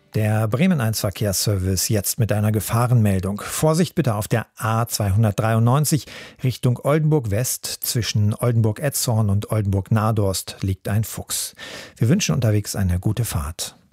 Der Bremen 1 Verkehrsservice jetzt mit einer Gefahrenmeldung. Vorsicht bitte auf der A293 Richtung Oldenburg West. Zwischen Oldenburg-Etzhorn und Oldenburg-Nadorst liegt ein Fuchs. Wir wünschen unterwegs eine gute Fahrt.